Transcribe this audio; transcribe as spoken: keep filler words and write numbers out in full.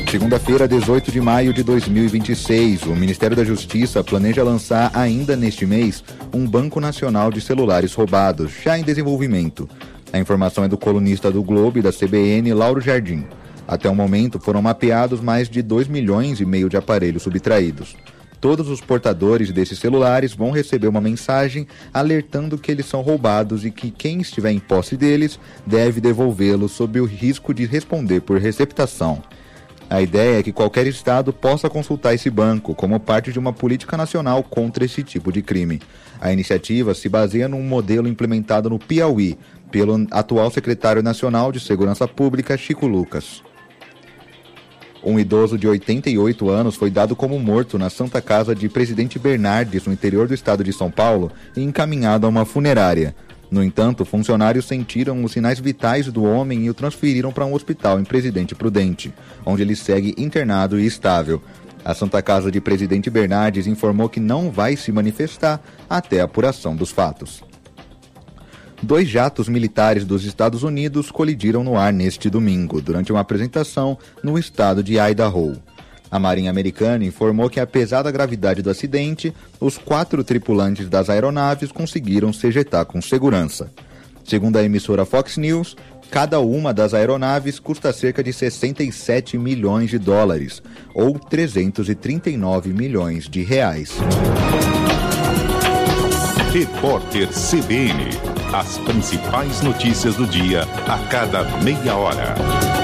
Segunda-feira, dezoito de maio de dois mil e vinte e seis, o Ministério da Justiça planeja lançar ainda neste mês um Banco Nacional de Celulares Roubados, já em desenvolvimento. A informação é do colunista do Globo e da C B N, Lauro Jardim. Até o momento foram mapeados mais de dois milhões e meio de aparelhos subtraídos. Todos os portadores desses celulares vão receber uma mensagem alertando que eles são roubados e que quem estiver em posse deles deve devolvê-los sob o risco de responder por receptação. A ideia é que qualquer estado possa consultar esse banco como parte de uma política nacional contra esse tipo de crime. A iniciativa se baseia num modelo implementado no Piauí pelo atual secretário nacional de Segurança Pública, Chico Lucas. Um idoso de oitenta e oito anos foi dado como morto na Santa Casa de Presidente Bernardes, no interior do estado de São Paulo, e encaminhado a uma funerária. No entanto, funcionários sentiram os sinais vitais do homem e o transferiram para um hospital em Presidente Prudente, onde ele segue internado e estável. A Santa Casa de Presidente Bernardes informou que não vai se manifestar até a apuração dos fatos. Dois jatos militares dos Estados Unidos colidiram no ar neste domingo, durante uma apresentação no estado de Idaho. A Marinha Americana informou que, apesar da gravidade do acidente, os quatro tripulantes das aeronaves conseguiram se ejetar com segurança. Segundo a emissora Fox News, cada uma das aeronaves custa cerca de sessenta e sete milhões de dólares, ou trezentos e trinta e nove milhões de reais. Repórter C B N. As principais notícias do dia a cada meia hora.